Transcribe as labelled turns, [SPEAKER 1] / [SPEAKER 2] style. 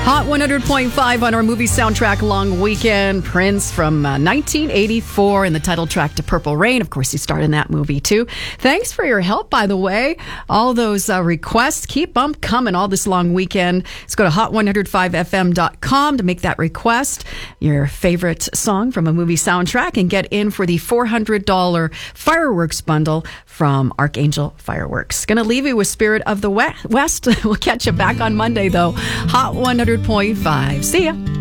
[SPEAKER 1] Hot 100.5 on our movie soundtrack long weekend. Prince from 1984 and the title track to Purple Rain. Of course, he starred in that movie too. Thanks for your help, by the way. All those requests, keep them coming all this long weekend. Let's go to hot105fm.com to make that request. Your favorite song from a movie soundtrack and get in for the $400 fireworks bundle from Archangel Fireworks. Going to leave you with Spirit of the West. We'll catch you back on Monday, though. Hot 100.5. See ya.